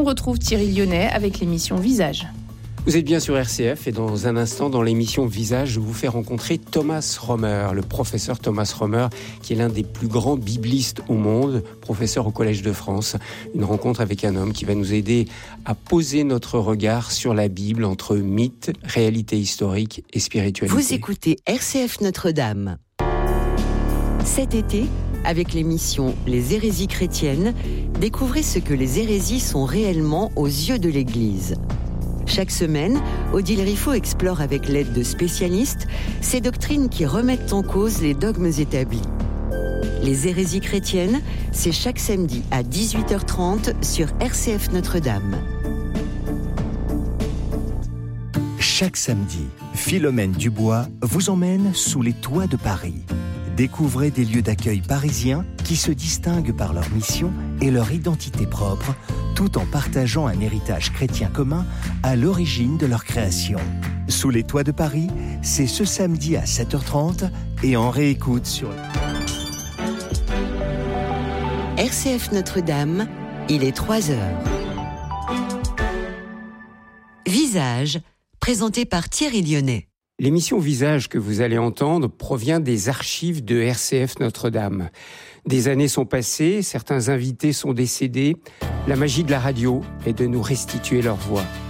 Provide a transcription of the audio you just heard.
retrouve Thierry Lyonnais avec l'émission Visage. Vous êtes bien sur RCF et dans un instant, dans l'émission Visage, je vous fais rencontrer Thomas Romer, le professeur Thomas Romer, qui est l'un des plus grands biblistes au monde, professeur au Collège de France. Une rencontre avec un homme qui va nous aider à poser notre regard sur la Bible entre mythe, réalité historique et spiritualité. Vous écoutez RCF Notre-Dame. Cet été, avec l'émission Les hérésies chrétiennes, découvrez ce que les hérésies sont réellement aux yeux de l'Église. Chaque semaine, Odile Riffaut explore avec l'aide de spécialistes ces doctrines qui remettent en cause les dogmes établis. Les hérésies chrétiennes, c'est chaque samedi à 18h30 sur RCF Notre-Dame. Chaque samedi, Philomène Dubois vous emmène sous les toits de Paris. Découvrez des lieux d'accueil parisiens qui se distinguent par leur mission et leur identité propre, tout en partageant un héritage chrétien commun à l'origine de leur création. Sous les toits de Paris, c'est ce samedi à 7h30 et en réécoute sur RCF Notre-Dame, il est 3h. Visage, présenté par Thierry Lyonnais. L'émission Visage que vous allez entendre provient des archives de RCF Notre-Dame. Des années sont passées, certains invités sont décédés. La magie de la radio est de nous restituer leur voix.